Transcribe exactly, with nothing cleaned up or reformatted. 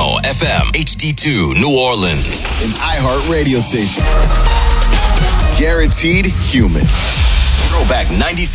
Sacramento, F M, H D two, New Orleans. An iHeart radio station. Guaranteed human. Throwback ninety-six.